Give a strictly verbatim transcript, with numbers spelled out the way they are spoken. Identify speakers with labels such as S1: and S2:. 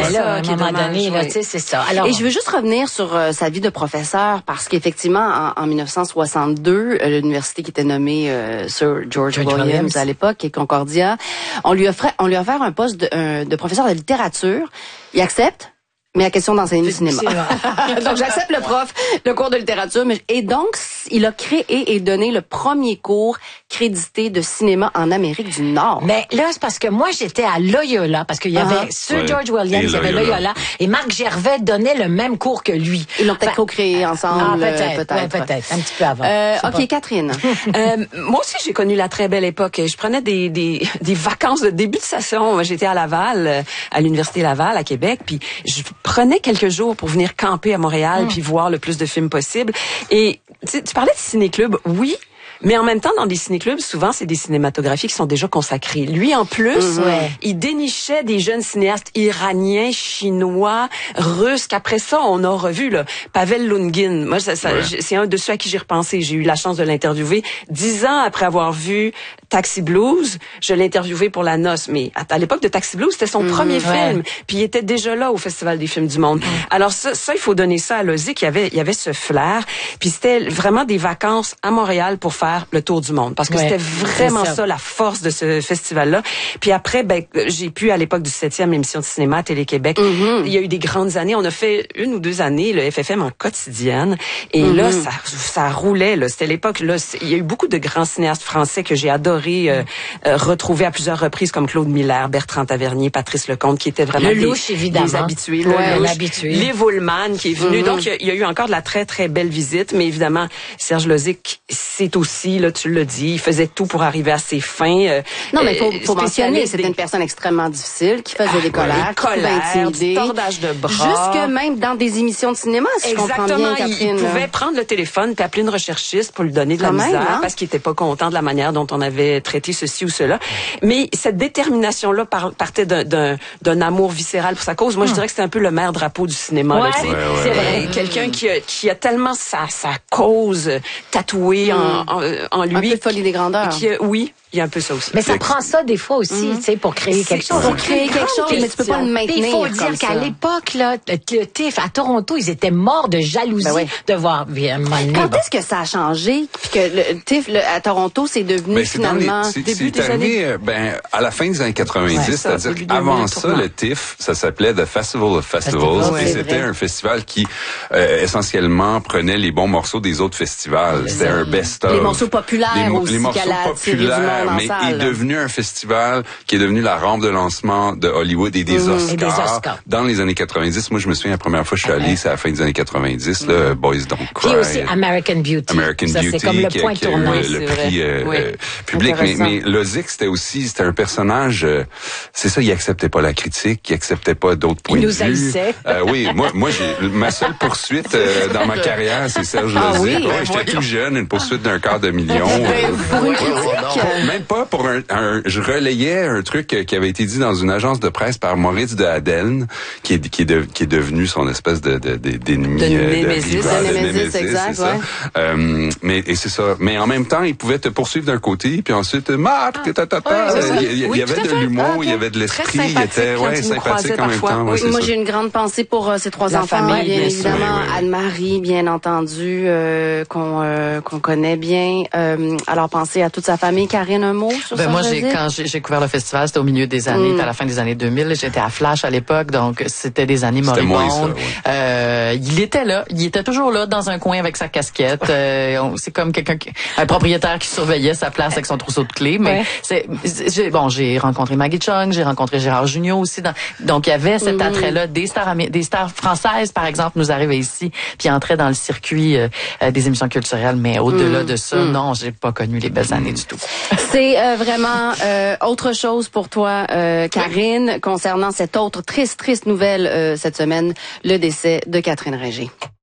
S1: ben là, à un moment donné, là,
S2: oui.
S1: tu sais, c'est ça. Alors,
S3: et je veux juste revenir sur euh, sa vie de professeur parce qu'effectivement, en, en mille neuf cent soixante-deux, euh, l'université qui était nommée euh, Sir George, George Williams, Williams à l'époque et Concordia, on lui offrait, on lui a offert un poste de, un, de professeur de littérature. Il accepte. Mais à question d'enseigner le cinéma. Donc, j'accepte le prof, le cours de littérature. Mais, et donc, il a créé et donné le premier cours crédité de cinéma en Amérique du Nord.
S1: Mais là, c'est parce que moi, j'étais à Loyola, parce qu'il y avait uh-huh. Sir ouais. George Williams, il y avait Loyola, et Marc Gervais donnait le même cours que lui.
S3: Ils l'ont peut-être co-créé ensemble.
S1: Ah, peut-être,
S3: peut-être.
S1: Ouais, peut-être, un petit peu avant.
S3: Euh, OK,
S1: pas.
S3: Catherine.
S2: euh, moi aussi, j'ai connu la très belle époque. Je prenais des, des, des vacances de début de saison. J'étais à Laval, à l'Université Laval, à Québec, puis je prenais quelques jours pour venir camper à Montréal mmh. puis voir le plus de films possible. Et tu, tu parlais de ciné-club, oui, mais en même temps, dans des ciné-clubs, souvent, c'est des cinématographies qui sont déjà consacrées. Lui, en plus,
S1: ouais.
S2: il dénichait des jeunes cinéastes iraniens, chinois, russes, qu'après ça, on a revu, là. Pavel Lungin. Moi, ça, ça, ouais. c'est un de ceux à qui j'ai repensé. J'ai eu la chance de l'interviewer. Dix ans après avoir vu Taxi Blues, je l'ai interviewé pour La Noce. Mais à, à l'époque de Taxi Blues, c'était son mmh, premier ouais. film. Puis il était déjà là au Festival des films du monde. Mmh. Alors ça, ça, il faut donner ça à Lozic. Il y avait, il y avait ce flair. Puis c'était vraiment des vacances à Montréal pour faire le tour du monde, parce que ouais, c'était vraiment ça. ça la force de ce festival-là. Puis après, ben j'ai pu à l'époque du septième émission de cinéma à Télé-Québec, mm-hmm. il y a eu des grandes années. On a fait une ou deux années le F F M en quotidienne, et mm-hmm. là ça ça roulait. Là, c'était l'époque. Là, il y a eu beaucoup de grands cinéastes français que j'ai adoré euh, euh, retrouver à plusieurs reprises, comme Claude Miller, Bertrand Tavernier, Patrice Lecomte, qui étaient vraiment
S1: le
S2: des,
S1: louche, évidemment.
S2: des habitués.
S1: Ouais,
S2: l'habitué. Les Woolman qui est venu. Mm-hmm. Donc il y, y a eu encore de la très très belle visite, mais évidemment Serge Lozic, c'est aussi là. Tu l'as dit, il faisait tout pour arriver à ses fins. Euh,
S3: non, mais faut, faut mentionner, c'était des... une personne extrêmement difficile, qui faisait ah, des colères,
S2: qui pouvait intimider,
S3: tordage de bras. Jusque même dans des émissions de cinéma, si
S2: Exactement,
S3: je comprends bien, Catherine.
S2: Il pouvait prendre le téléphone puis appeler une recherchiste pour lui donner de la
S3: Quand
S2: misère,
S3: même, hein?
S2: parce qu'il était pas content de la manière dont on avait traité ceci ou cela. Mais cette détermination-là par, partait d'un, d'un, d'un amour viscéral pour sa cause. Moi, hum. je dirais que c'était un peu le maire drapeau du cinéma.
S1: Ouais,
S2: là,
S1: ouais, ouais,
S2: c'est
S1: ouais,
S2: vrai.
S1: ouais.
S2: Quelqu'un qui a, qui a tellement sa, sa cause tatouée hum. en, en, en lui.
S3: Un peu de folie des grandeurs.
S2: Qui, oui, il y a un peu ça aussi.
S1: Mais ça prend ça des fois aussi, mm-hmm. tu sais, pour créer quelque chose.
S3: Pour créer quelque chose, mais tu peux pas le maintenir.
S1: Il faut dire qu'à l'époque, là, le, le T I F à Toronto, ils étaient morts de jalousie ben oui. de voir bien Money.
S3: Quand est-ce que ça a changé, puis que le T I F le, à Toronto, c'est devenu ben, c'est finalement
S4: les, c'est,
S3: début
S4: c'est
S3: des
S4: arrivé,
S3: années...
S4: ben à la fin des années quatre-vingt-dix, ouais, ça, c'est-à-dire qu'avant ça, le T I F, ça s'appelait The Festival of Festivals, Festival, et c'était vrai. un festival qui euh, essentiellement prenait les bons morceaux des autres festivals. Ouais, c'était un best-of.
S3: Les morceaux populaires
S4: les,
S3: aussi,
S4: les morceaux populaires, mais il est devenu un festival qui est devenu la rampe de lancement de Hollywood et des, mmh, Oscars,
S1: et des Oscars
S4: dans les années quatre-vingt-dix. Moi, je me souviens la première fois que je suis allé, c'est à la fin des années quatre-vingt-dix, mmh. là, Boys Don't Cry.
S1: Puis aussi American Beauty.
S4: American
S1: ça,
S4: Beauty,
S1: c'est comme le
S4: qui,
S1: point
S4: qui a
S1: tournant.
S4: eu le, le prix euh, oui. euh, public. Mais, mais Lozic, c'était aussi, c'était un personnage, euh, c'est ça, il acceptait pas la critique, il acceptait pas d'autres points
S1: il
S4: de
S1: vue. Il nous haïssait.
S4: Euh, oui, moi, moi, j'ai, ma seule poursuite euh, dans ma carrière, c'est Serge
S3: ah,
S4: Lozic.
S3: Oui,
S4: ouais,
S3: ben
S4: j'étais
S3: voyons.
S4: tout jeune, une poursuite d'un quart de million.
S3: euh, pour une critique?
S4: Pour, même pas pour un, un, je relayais un truc qui avait été dit dans une agence de presse par Maurice de Adelne, qui est, qui est, de, qui est devenu son espèce de, de, de d'ennemi.
S3: De
S4: euh,
S3: Némésis,
S4: de,
S3: de Némésis, exact,
S4: c'est
S3: ouais.
S4: ça. Euh, mais, et c'est ça. Mais en même temps, il pouvait te poursuivre d'un côté, puis ensuite, Marc, ah, ta, ta, ta.
S3: Ouais,
S4: il, il, il
S2: oui,
S4: y avait de l'humour, ah, okay. il y avait de l'esprit, il était, ouais, sympathique en même temps. Ouais,
S3: oui, moi,
S4: ça.
S3: j'ai une grande pensée pour euh, ces trois
S2: La
S3: enfants,
S2: famille,
S3: bien,
S2: bien
S3: évidemment.
S4: Oui, oui.
S3: Anne-Marie, bien entendu, euh, qu'on, euh, qu'on connaît bien. Euh, alors, pensez à toute sa famille. Karine, un mot sur
S5: ben
S3: ça?
S5: Moi, j'ai, quand j'ai, j'ai couvert le festival, c'était au milieu des années, mm. à la fin des années deux mille. J'étais à Flash à l'époque, donc c'était des années moribondes.
S4: Ouais.
S5: Euh, il était là, il était toujours là, dans un coin avec sa casquette. Euh, on, c'est comme quelqu'un, qui, un propriétaire qui surveillait sa place avec son trousseau de clés. Mais ouais. c'est, j'ai, bon, j'ai rencontré Maggie Chung, j'ai rencontré Gérard Jugnot aussi. Dans, donc il y avait cet mm. attrait-là. Des stars, des stars françaises, par exemple, nous arrivaient ici, puis entraient dans le circuit euh, des émissions culturelles. Mais au-delà mm. de ça, mm. non, j'ai pas connu les belles années du tout.
S3: C'est euh, vraiment euh, autre chose pour toi, euh, Karine, concernant cette autre triste, triste nouvelle euh, cette semaine, le décès de Catherine Ringer.